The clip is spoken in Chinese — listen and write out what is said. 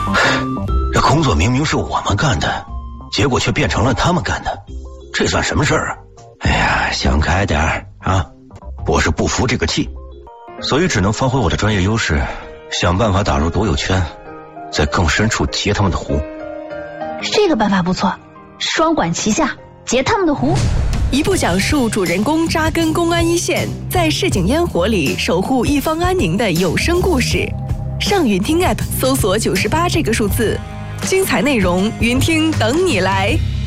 这工作明明是我们干的，结果却变成了他们干的，这算什么事儿啊？哎呀，想开点儿啊！我是不服这个气，所以只能发挥我的专业优势，想办法打入独有圈，在更深处截他们的湖。 这个办法不错，双管齐下，截他们的湖。 一部讲述主人公扎根公安一线，在市井烟火里守护一方安宁的有声故事。上云听 App 搜索98这个数字，精彩内容云听等你来。